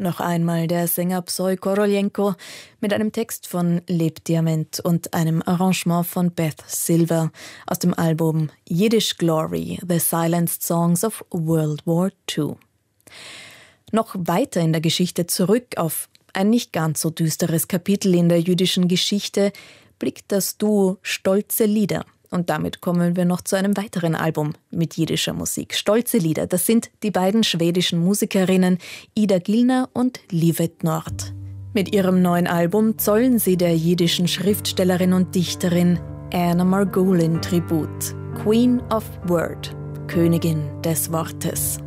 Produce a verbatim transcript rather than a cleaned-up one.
Noch einmal der Sänger Psoi Korolenko mit einem Text von Leb Diament und einem Arrangement von Beth Silver aus dem Album Yiddish Glory, The Silenced Songs of World War Two. Noch weiter in der Geschichte zurück auf ein nicht ganz so düsteres Kapitel in der jüdischen Geschichte blickt das Duo Stolze Lieder. Und damit kommen wir noch zu einem weiteren Album mit jiddischer Musik. Stolze Lieder, das sind die beiden schwedischen Musikerinnen Ida Gillner und Livette Nord. Mit ihrem neuen Album zollen sie der jiddischen Schriftstellerin und Dichterin Anna Margolin Tribut. Queen of Word, Königin des Wortes.